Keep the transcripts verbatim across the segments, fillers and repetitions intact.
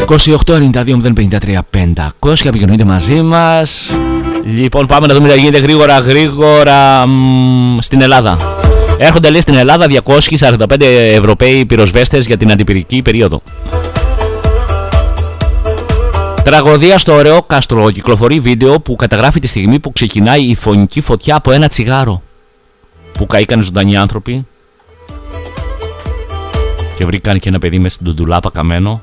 είκοσι οκτώ ενενήντα δύο μηδέν πενήντα τρία πεντακόσια. Επικοινωνείτε μαζί μας. Λοιπόν, πάμε να δούμε τι γίνεται γρήγορα γρήγορα μ, στην Ελλάδα. Έρχονται, λέει, στην Ελλάδα διακόσιοι σαράντα πέντε Ευρωπαίοι πυροσβέστες για την αντιπυρική περίοδο. Τραγωδία στο Ωραίο Κάστρο. Κυκλοφορεί βίντεο που καταγράφει τη στιγμή που ξεκινάει η φωνική φωτιά από ένα τσιγάρο. Που καήκαν ζωντανοί άνθρωποι. Και βρήκαν και ένα παιδί μέσα στην τουντουλάπα καμένο.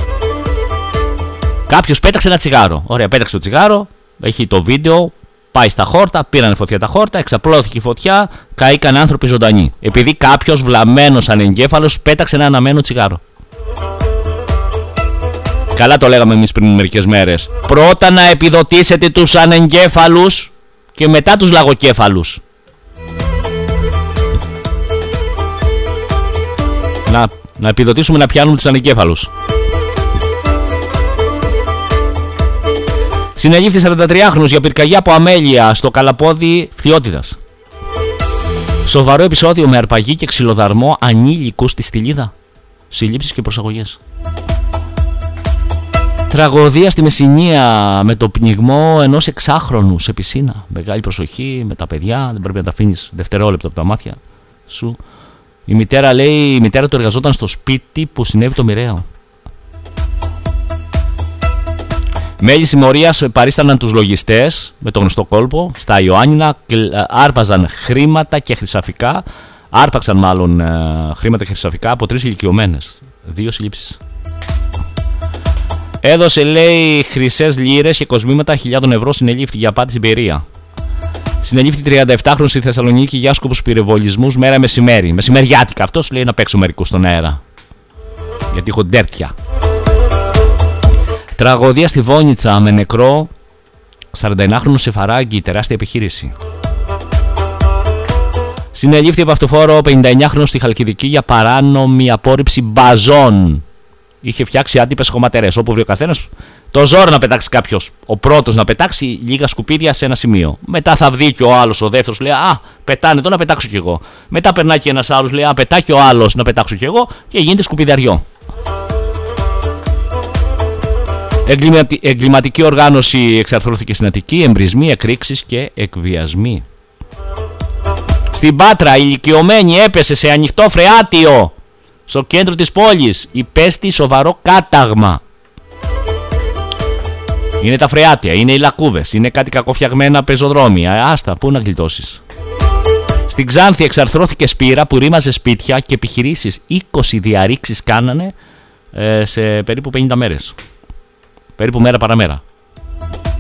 Κάποιος πέταξε ένα τσιγάρο. Ωραία, πέταξε το τσιγάρο. Έχει το βίντεο. Πάει στα χόρτα. Πήραν φωτιά τα χόρτα. Εξαπλώθηκε η φωτιά. Καήκαν άνθρωποι ζωντανοί. Επειδή κάποιος βλαμμένος ανεγκέφαλος πέταξε ένα αναμένο τσιγάρο. Καλά το λέγαμε εμείς πριν μερικές μέρες. Πρώτα να επιδοτήσετε τους ανεγκέφαλους και μετά τους λαγοκέφαλους. Να, να επιδοτήσουμε να πιάνουμε τους ανεγκέφαλους. Συνελήφθη σαραντατριάχρονος για πυρκαγιά από αμέλεια στο Καλαπόδι Φθιώτιδας. Σοβαρό επεισόδιο με αρπαγή και ξυλοδαρμό ανήλικου στη Στυλίδα. Συλλήψεις και προσαγωγές. Τραγωδία στη Μεσσηνία με το πνιγμό ενός εξάχρονου σε πισίνα. Μεγάλη προσοχή με τα παιδιά, δεν πρέπει να τα αφήνεις δευτερόλεπτο από τα μάτια σου. Η μητέρα, λέει, η μητέρα του εργαζόταν στο σπίτι που συνέβη το μοιραίο. Μέλη συμμορίας παρίσταναν τους λογιστές με το γνωστό κόλπο στα Ιωάννινα, άρπαζαν χρήματα και χρυσαφικά, άρπαξαν μάλλον ε, χρήματα και χρυσαφικά από τρεις ηλικιωμένες. Δύο συλλήψεις. Έδωσε, λέει, χρυσές λίρες και κοσμήματα χιλιάδων ευρώ, συνελήφθη για απάτη στην Περία. Συνελήφθη τριανταεπτάχρονος στη Θεσσαλονίκη για άσκοπους πυροβολισμούς μέρα μεσημέρι. Μεσημεριάτικα. Αυτός λέει να παίξω μερικούς στον αέρα. Γιατί έχω ντέρτια. Τραγωδία στη Βόνιτσα με νεκρό σαρανταενάχρονο σε Φαράγγι, τεράστια επιχείρηση. Συνελήφθη από αυτοφόρο πενηνταεννιάχρονος στη Χαλκιδική για παράνομη απόρριψη μπαζών. Είχε φτιάξει άτυπες χωματερές. Όπου βρει ο καθένας, το ζόρο να πετάξει κάποιος. Ο πρώτος να πετάξει λίγα σκουπίδια σε ένα σημείο. Μετά θα δει και ο άλλος, ο δεύτερος λέει: Α, πετάνε το να πετάξω κι εγώ. Μετά περνάει και ένας άλλος, λέει: Α, πετάει και ο άλλος να πετάξω κι εγώ. Και γίνεται σκουπιδιαριό. Εγκληματι... Εγκληματική οργάνωση εξαρθρώθηκε στην Αττική, εμπρισμοί, εκρήξεις και εκβιασμοί. Στην Πάτρα, η ηλικιωμένη έπεσε σε ανοιχτό φρεάτιο στο κέντρο της πόλης. Υπέστη σοβαρό κάταγμα. Είναι τα φρεάτια, είναι οι λακκούβες, είναι κάτι κακοφτιαγμένα πεζοδρόμια. Άστα, πού να γλιτώσεις. Στην Ξάνθη εξαρθρώθηκε σπήρα που ρήμαζε σπίτια και επιχειρήσεις. είκοσι διαρρήξεις κάνανε ε, σε περίπου πενήντα μέρες. Περίπου μέρα παραμέρα.